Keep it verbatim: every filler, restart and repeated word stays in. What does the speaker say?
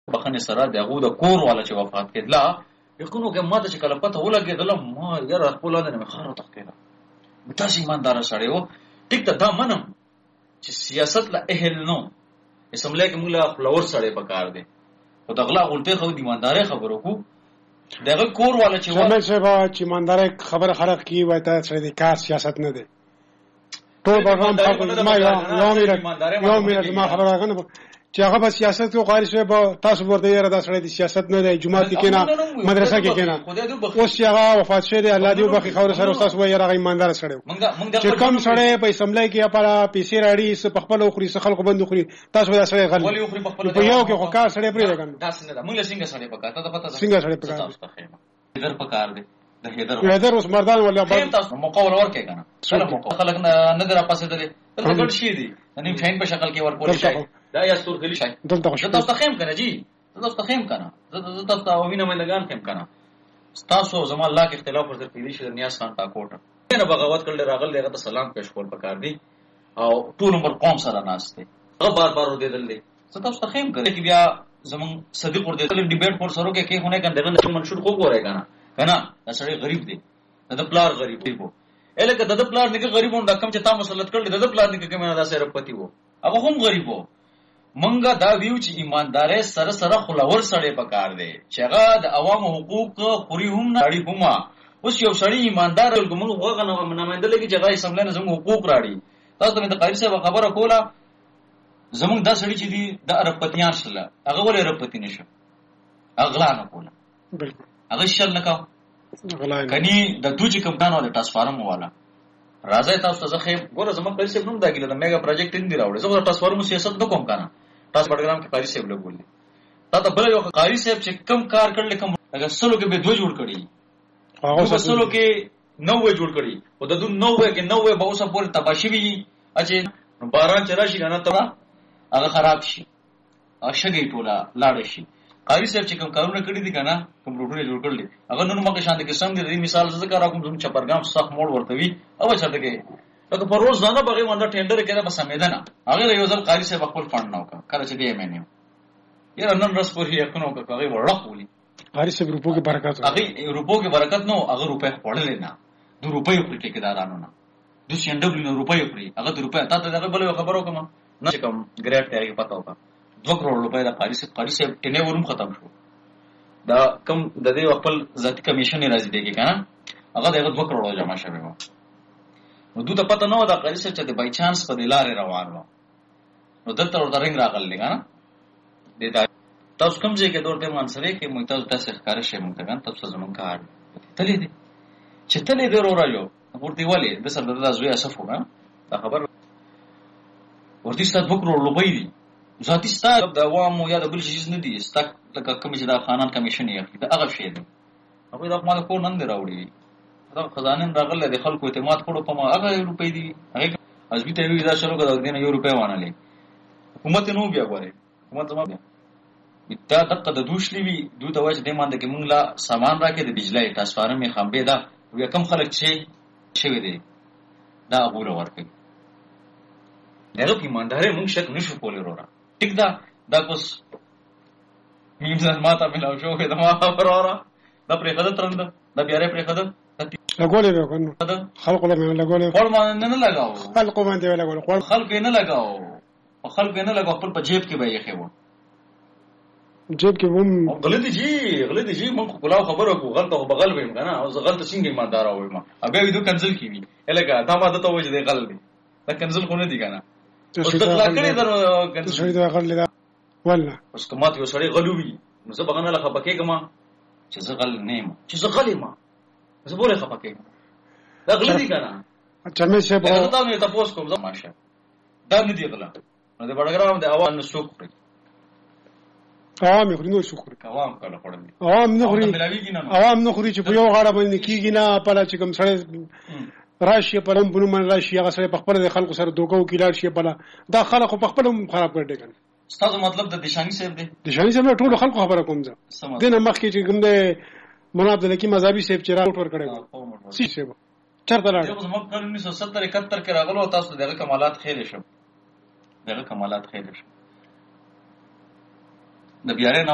بخنه سره دغه د کور والا چې وفات کړه یقینو کې ماته چې کله پته ولګېدل ما یاره خپل نه مې خاره تخکېده تاسو ایماندار سره یو ټیک ته دا منم چې سیاست لا اهل نو اسمبلی کې موږ لا فلاور سره پکار دي خو دغلا غلطه خو د ایمانداري خبرو کو دغه کور والا چې وایي چې با چې ایمانداري خبره خلق کی وای ته سره د کار سیاست نه دی ټول برنامه ما یو یو مې ما خبره غنه چې هغه په سیاست کې غاری شوی به تاسو ورته یې را د سره د سیاست نه دی جمعه کې نه مدرسه کې کنه اوس چې هغه وفات شوی دی الله دې وبخي خور سره تاسو وایي هغه ایماندار سره چې کم سره په اسمبلی کې لپاره پیسې راړي س په خپل خوري س خلکو بند خوري تاسو وایي سره غل په یو کې خو کار سره پرې راګنه داس نه موږ څنګه سره پکاته ته پته څنګه سره پکاته در پکار دی د هیدر هیدر اوس مردان ولا تاسو مقاول ورکې کنه سره مقاول خلک نه در پاسه دي دلته ګډ شي دي نیم فین په شکل کې ورکول شي دا یا ستور غلی شي دلته خو تاسو تخیم کنه جی تاسو تخیم کنه تاسو ته وینه مې لګان خیم کنه تاسو زما الله کې اختلاف ورته پیډي شي د نیاز خان ټاکوټ نه بغاوت کړل راغل دغه ته سلام پېښ کول پکار دي او ټول عمر قوم سره ناشته هغه بار بار ور دي دل دي تاسو تخیم کنه چې بیا زمون صدیق ور دي تل ډیبیټ پر سره کې کې هونه کنه دغه منشور خو ګورای کنه کنه دا سړی غریب دی دا پلار غریب دی وو الکه د پلار نه غریب وند کم چې تا مسلط کړل د پلار نه کې مې دا سره پتی وو هغه هم غریب وو منګه دا ویو چې ایمانداري سره سره خلور سړی پکار دی چې هغه د عوامو حقوق خوري هم نه اړي هما اوس یو سړی ایماندار ګمغه هغه نه منامنده لګي چې هغه اسمبلی نه زموږ حقوق راړي تاسو ته د قاری صاحب خبره کوله زموږ دا سړی چې دی د عرب پتیان شله هغه ولې عرب پتی نشه اغلا نه کوله بالکل هغه شل نه کا کني د دوی کمپانو د ټرانسفارم والا راځي تاسو ته خې ګوره زموږ قاری صاحب نوم دا ګل د میگا پروجیکټ اندي راوړي زه د ټرانسفارم سیاست نه کوم کنه تاسو پروګرام کې قاری صاحب لګولې تا ته بل یو قاری صاحب چې کم کار کړل کم هغه سلو کې به دوه جوړ کړی هغه سلو کې نوې جوړ کړی او د دوه نوې کې نوې به اوسه پورې تباشي وي اچې باران چرشي نه ته هغه خراب شي اشګي ټولا لاړ شي قاری صاحب چې کوم کارونه کړی دي کنه کوم روټونه جوړ کړل هغه نن موږ شان دي قسم دي مثال ذکر راکوم زم چپرګام صح موړ ورته وی او چرته کې لکه په روز نه بغي باندې ټینډر کړه په سمیدنه هغه یو ځل قاری صاحب خپل فند نو کا کله چې دی مې نه یره نن رس پوری یقینو کا هغه ورخولي قاری صاحب روپو کې برکت هغه روپو کې برکت نو هغه روپې پړلې نه دو روپې پر ټیکدارانو نه د سیندبل نه روپې پر هغه د روپې تا ته هغه بل خبرو کوم نه کوم ګریډ ته پتا وکړه دو کروڑ روپے دا قاری صاحب قاری صاحب ټینه ورم ختم شو دا کم د دې خپل ذاتی کمیشن راځي دیږي کنه هغه دغه دو کروڑ جمع شوی و نو دوی ته پته نه و دا قاری صاحب چې د بای چانس په دلارې روان و نو دلته ورته رنگ راغلی کنه د تاسو کوم ځای کې دورته منسره کې مو تاسو تاسو ښکار شي مونږ ته تاسو زمون کار تلې دي چې تلې دی ورو راځو ورته ولې د سر د زوی اسفو نه دا خبر ورته ست دو کروڑ روپے دي ذاتی ستاسو د عوامو یا د بل شي نه دي ستاسو لکه کوم چې د خانان کمیشن یې اخلي دا هغه شی دی هغه د خپل کور نن دی راوړي دا خزانه راغله د خلکو اعتماد کړو په ما هغه روپې دي هغه ازبي ته وی دا شروع کړو دینه یو روپې وانه لې حکومت نو بیا غواړي حکومت ما بیا دا دغه د دوشلی وی دوی ته وایي د مانده کې مونږ لا سامان راکې د بجلی ټرانسفارمر می خمبه دا وی کم خلک چې شوی دی دا غوړ ورکړي دغه په ایمانداري مونږ شک نشو کولای وروره ټیک دا دا کوس میمزان ماته ملاو شو دا ما وروره دا پرې خدای ترند دا بیا پرې خدای لګولې به کنه خلق له نه لګولې خپل باندې نه لگاو خلق باندې لګولې خپل خلق نه لگاو خلق نه لگاو خپل په جیب کې به یې خېو جیب کې هم غلطی جی غلطی جی مونږ کلاو خبره کو غلطه بغل ویم کنه او غلطه څنګه ایماندار وایم ابه وی دو کنسل کیوی الګه دا ماده ته وځي دی غلط دی دا کنسل کو نه دی کنه اوس تطلع کړی درو کنسل شوی دا غل دا ولا اوس کمات یو سړی غلووی نو زه بغنه لخه پکې کما چې زه غل نیم چې زه غلی ما زه بوله خه پکې دا غل دی کنه اچھا مې شه دا ته مې تاسو کوم زه ماشه دا نه دی غلا نو د بڑګرام د اوان نو سوق کړی عوام خوري نو شکر عوام کله خوري عوام نه خوري عوام نه خوري چې په یو غاړه باندې کیږي نه په لا چې کوم سره راشي په لم بنو من راشي هغه سره په خپل د خلکو سره دوکو کې لاړ شي په لا دا خلکو په خپل خراب کړي کنه ستاسو مطلب د دشانی صاحب دی دشانی صاحب ټول خلکو خبره کوم ځه دنه مخکې چې کوم د مناب د لکی مذهبي صاحب چې راوټ ور کړی سی صاحب چرته راځي یو زموږ کال انیس سو ستر اکہتر کې راغلو تاسو دغه کمالات خیر شو دغه کمالات خیر شو د بیاره